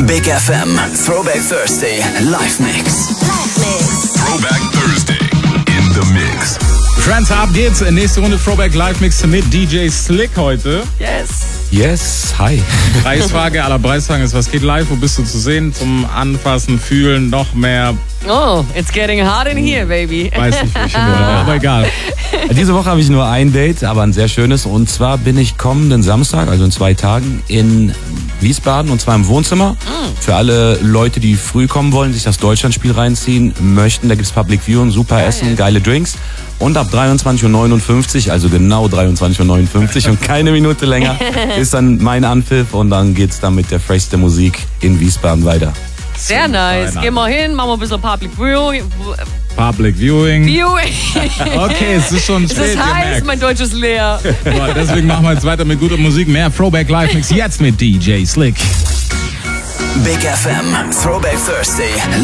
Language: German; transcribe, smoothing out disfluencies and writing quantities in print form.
Big FM Throwback Thursday Live Mix. Throwback Thursday in the Mix. Friends, ab geht's. Nächste Runde Throwback Live Mix mit DJ Slick heute. Yes, hi. Preisfrage aller Preisfragen ist, was geht live? Wo bist du zu sehen? Zum Anfassen, Fühlen, noch mehr. Oh, it's getting hot in here, baby. Weiß nicht, welche Nummer, aber egal. Diese Woche habe ich nur ein Date, aber ein sehr schönes. Und zwar bin ich kommenden Samstag, also in 2 Tagen, in Wiesbaden, und zwar im Wohnzimmer. Für alle Leute, die früh kommen wollen, sich das Deutschlandspiel reinziehen möchten, da gibt's Public Viewing, super Essen, geile Drinks. Und ab 23.59 Uhr, also genau 23.59 Uhr und keine Minute länger, ist dann mein Anpfiff und dann geht's dann mit der freshste Musik in Wiesbaden weiter. Sehr nice. Gehen wir hin, machen wir ein bisschen Public Viewing. Public Viewing. Okay, es ist schon Es spät, ist ihr heiß, merkt. mein Deutsch ist leer. So, deswegen machen wir jetzt weiter mit guter Musik. Mehr Throwback Live Mix jetzt mit DJ Slick. Big FM Throwback Thursday